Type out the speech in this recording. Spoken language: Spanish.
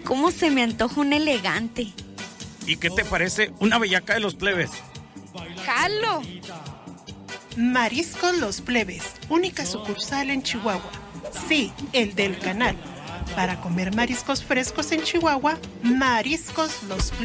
cómo se me antoja un elegante. ¿Y qué te parece una bellaca de los plebes? ¡Jalo! Mariscos Los Plebes, única sucursal en Chihuahua. Sí, el del canal. Para comer mariscos frescos en Chihuahua, Mariscos Los Plebes.